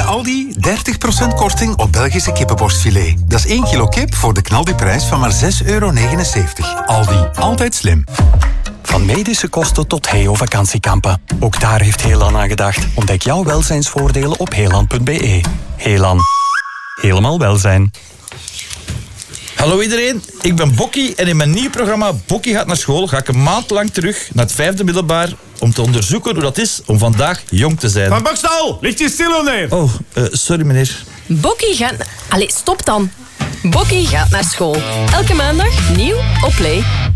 Aldi 30% korting op Belgische kippenborstfilet. Dat is 1 kilo kip voor de knaldiprijs van maar €6,79. Aldi, altijd slim. Van medische kosten tot Heo-vakantiekampen. Ook daar heeft Heelan aan gedacht. Ontdek jouw welzijnsvoordelen op heelan.be. Heelan. Helemaal welzijn. Hallo iedereen, ik ben Bokkie en in mijn nieuw programma Bokkie gaat naar school ga ik een maand lang terug naar het 5e middelbaar om te onderzoeken hoe dat is om vandaag jong te zijn. Van Bokstal, ligt je stil of nee? Oh, sorry meneer. Bokkie gaat... Allee, stop dan. Bokkie gaat naar school. Elke maandag nieuw op Play.